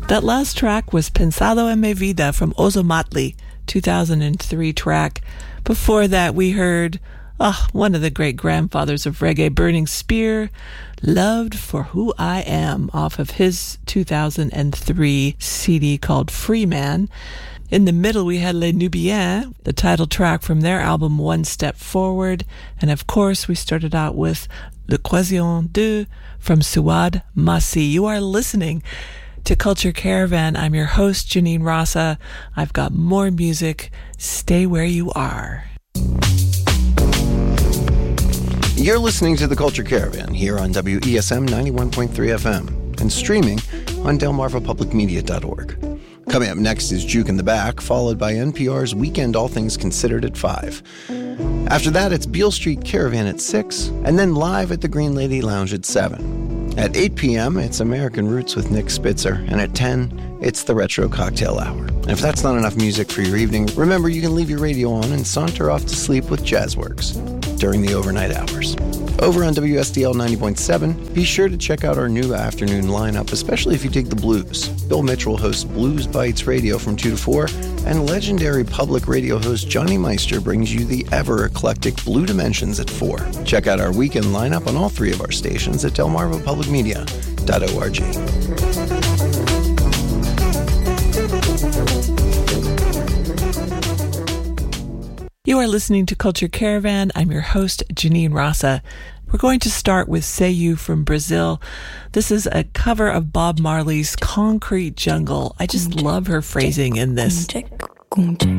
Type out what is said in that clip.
That last track was Pensado en mi vida from Ozomatli, 2003 track. Before that, we heard one of the great grandfathers of reggae, Burning Spear, Loved for Who I Am, off of his 2003 CD called Free Man. In the middle, we had Les Nubiens, the title track from their album One Step Forward. And of course, we started out with L'Equation 2 from Suad Masi. You are listening to Culture Caravan. I'm your host, Janine Rasa. I've got more music. Stay where you are. You're listening to the Culture Caravan here on WESM 91.3 FM and streaming on delmarvapublicmedia.org. Coming up next is Juke in the Back, followed by NPR's Weekend All Things Considered at 5. After that, it's Beale Street Caravan at 6, and then live at the Green Lady Lounge at 7. At 8 p.m., it's American Roots with Nick Spitzer, and at 10, it's the Retro Cocktail Hour. And if that's not enough music for your evening, remember you can leave your radio on and saunter off to sleep with Jazzworks during the overnight hours. Over on WSDL 90.7, be sure to check out our new afternoon lineup, especially if you dig the blues. Bill Mitchell hosts Blues Bites Radio from 2 to 4, and legendary public radio host Johnny Meister brings you the ever-eclectic Blue Dimensions at 4. Check out our weekend lineup on all three of our stations at delmarvapublicmedia.org. You are listening to Culture Caravan. I'm your host, Janine Rasa. We're going to start with Say You from Brazil. This is a cover of Bob Marley's Concrete Jungle. I just love her phrasing in this.